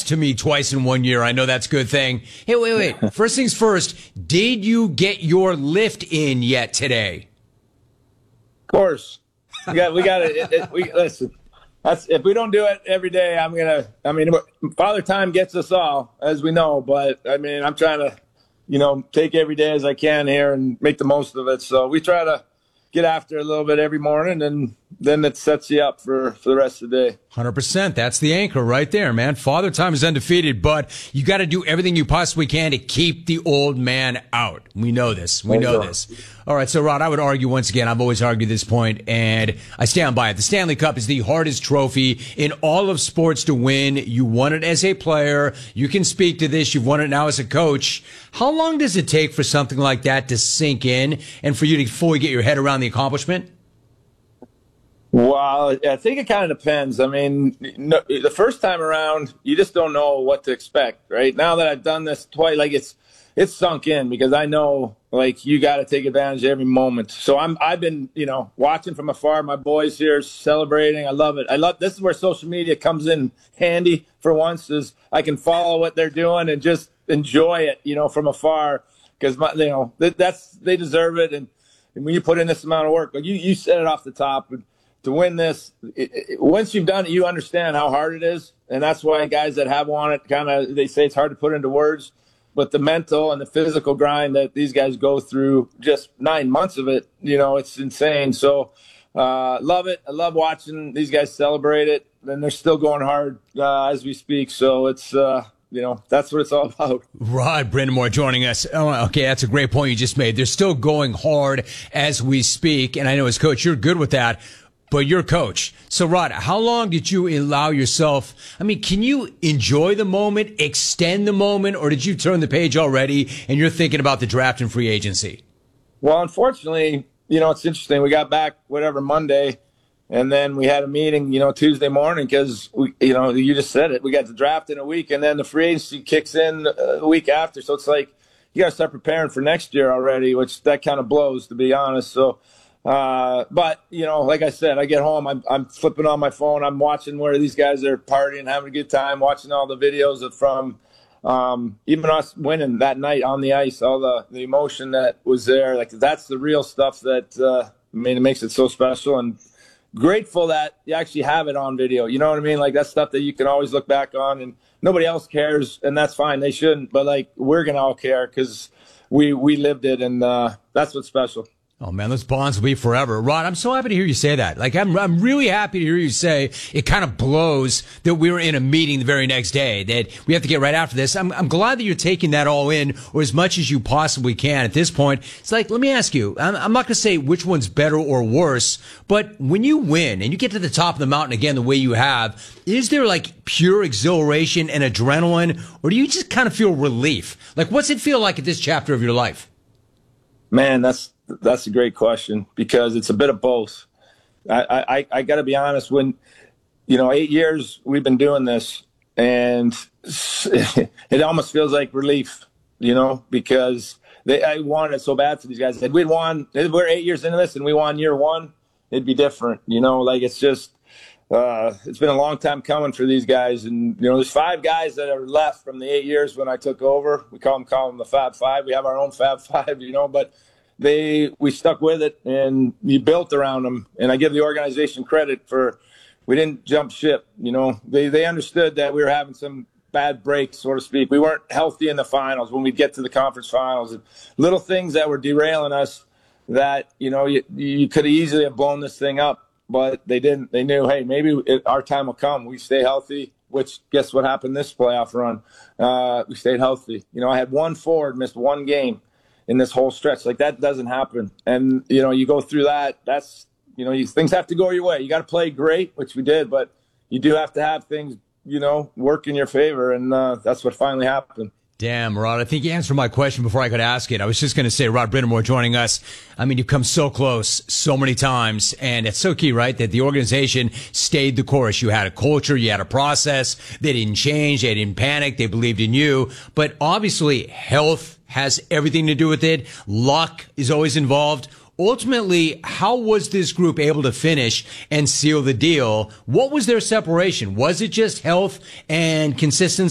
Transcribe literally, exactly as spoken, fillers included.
congrats to me twice in one year. I know that's a good thing. Hey, wait, wait. First things first, did you get your lift in yet today? Of course. We got, we got it. We, listen, that's, if we don't do it every day, I'm going to, I mean, Father Time gets us all, as we know, but I mean, I'm trying to, you know, take every day as I can here and make the most of it. So we try to get after a little bit every morning, and then it sets you up for, for the rest of the day. one hundred percent. That's the anchor right there, man. Father Time is undefeated, but you got to do everything you possibly can to keep the old man out. We know this. We know this. All right, so, Rod, I would argue once again, I've always argued this point, and I stand by it. The Stanley Cup is the hardest trophy in all of sports to win. You won it as a player. You can speak to this. You've won it now as a coach. How long does it take for something like that to sink in and for you to fully get your head around the accomplishment? Well, I think it kind of depends. I mean, no, the first time around, you just don't know what to expect, right? Now that I've done this twice, like it's it's sunk in because I know, like, you got to take advantage of every moment. So I'm I've been, you know, watching from afar. My boys here celebrating. I love it. I love this is where social media comes in handy for once. Is I can follow what they're doing and just enjoy it, you know, from afar because my, you know, that's they deserve it. And, and when you put in this amount of work, like you you said it off the top. And, to win this, it, it, once you've done it, you understand how hard it is. And that's why guys that have won it kind of, they say it's hard to put into words. But the mental and the physical grind that these guys go through, just nine months of it, you know, it's insane. So uh, love it. I love watching these guys celebrate it. And they're still going hard uh, as we speak. So it's, uh, you know, that's what it's all about. Rod Brind'Amour joining us. Oh, okay, that's a great point you just made. They're still going hard as we speak. And I know as coach, you're good with that. But you're coach. So, Rod, how long did you allow yourself? I mean, can you enjoy the moment, extend the moment, or did you turn the page already and you're thinking about the draft and free agency? Well, unfortunately, you know, it's interesting. We got back, whatever, Monday, and then we had a meeting, you know, Tuesday morning because, we, you know, you just said it. We got the draft in a week, and then the free agency kicks in a week after. So it's like you got to start preparing for next year already, which that kind of blows, to be honest. So, Uh, but, you know, like I said, I get home, I'm, I'm flipping on my phone. I'm watching where these guys are partying, having a good time, watching all the videos of from um, even us winning that night on the ice, all the, the emotion that was there. Like, that's the real stuff that, uh, I mean, it makes it so special and grateful that you actually have it on video. You know what I mean? Like, that's stuff that you can always look back on and nobody else cares, and that's fine. They shouldn't. But, like, we're going to all care because we, we lived it, and uh, that's what's special. Oh, man, those bonds will be forever. Rod, I'm so happy to hear you say that. Like, I'm I'm really happy to hear you say it kind of blows that we were in a meeting the very next day, that we have to get right after this. I'm I'm glad that you're taking that all in, or as much as you possibly can at this point. It's like, let me ask you, I'm, I'm not going to say which one's better or worse, but when you win and you get to the top of the mountain again the way you have, is there like pure exhilaration and adrenaline, or do you just kind of feel relief? Like, what's it feel like at this chapter of your life? Man, that's That's a great question because it's a bit of both. I, I, I got to be honest. When, you know, eight years we've been doing this, and it almost feels like relief, you know, because they I wanted it so bad for these guys. If we'd won, if we're eight years into this and we won year one, it'd be different, you know. Like it's just, uh, it's been a long time coming for these guys, and you know, there's five guys that are left from the eight years when I took over. We call them call them the Fab Five. We have our own Fab Five, you know, but. They we stuck with it and we built around them, and I give the organization credit for we didn't jump ship. You know, they they understood that we were having some bad breaks, so to speak. We weren't healthy in the finals when we get to the conference finals, and little things that were derailing us that you know you, you could easily have blown this thing up, but they didn't. They knew, hey, maybe it, our time will come. We stay healthy. Which guess what happened this playoff run? Uh, we stayed healthy. You know, I had one forward missed one game in this whole stretch. Like that doesn't happen. And, you know, you go through that, that's, you know, you, things have to go your way. You got to play great, which we did, but you do have to have things, you know, work in your favor. And uh, that's what finally happened. Damn, Rod, I think you answered my question before I could ask it. I was just going to say, Rod Brind'Amour joining us. I mean, you've come so close so many times, and it's so key, right, that the organization stayed the course. You had a culture, you had a process. They didn't change, they didn't panic, they believed in you. But obviously, health has everything to do with it. Luck is always involved. Ultimately, how was this group able to finish and seal the deal? What was their separation? Was it just health and consistency?